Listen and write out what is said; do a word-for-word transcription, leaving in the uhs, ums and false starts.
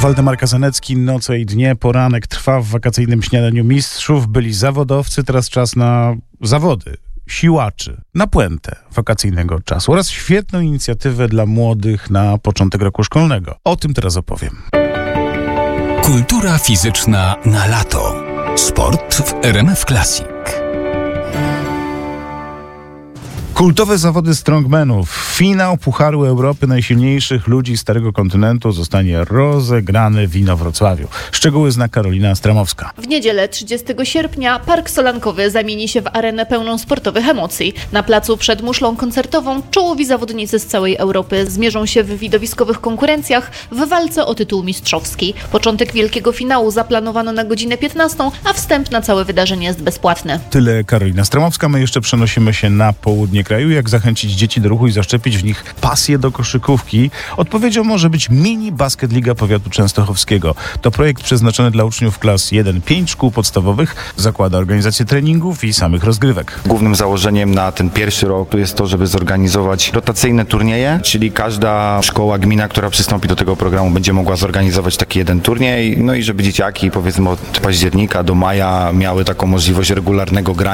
Waldemar Kazanecki, Noce i dnie, poranek trwa w wakacyjnym śniadaniu mistrzów. Byli zawodowcy, teraz czas na zawody siłaczy, na puentę wakacyjnego czasu oraz świetną inicjatywę dla młodych na początek roku szkolnego. O tym teraz opowiem. Kultura fizyczna na lato. Sport w R M F Classic. Kultowe zawody strongmanów. Finał Pucharu Europy najsilniejszych ludzi Starego Kontynentu zostanie rozegrany w Inowrocławiu. Szczegóły zna Karolina Stramowska. W niedzielę trzydziestego sierpnia Park Solankowy zamieni się w arenę pełną sportowych emocji. Na placu przed muszlą koncertową czołowi zawodnicy z całej Europy zmierzą się w widowiskowych konkurencjach w walce o tytuł mistrzowski. Początek wielkiego finału zaplanowano na godzinę piętnastą, a wstęp na całe wydarzenie jest bezpłatny. Tyle Karolina Stramowska. My jeszcze przenosimy się na południe kraju. Jak zachęcić dzieci do ruchu i zaszczepić w nich pasję do koszykówki? Odpowiedzią może być Mini Basket Liga Powiatu Częstochowskiego. To projekt przeznaczony dla uczniów klas jeden pięć szkół podstawowych. Zakłada organizację treningów i samych rozgrywek. Głównym założeniem na ten pierwszy rok to jest to, żeby zorganizować rotacyjne turnieje, czyli każda szkoła, gmina, która przystąpi do tego programu, będzie mogła zorganizować taki jeden turniej. No i żeby dzieciaki powiedzmy od października do maja miały taką możliwość regularnego grania.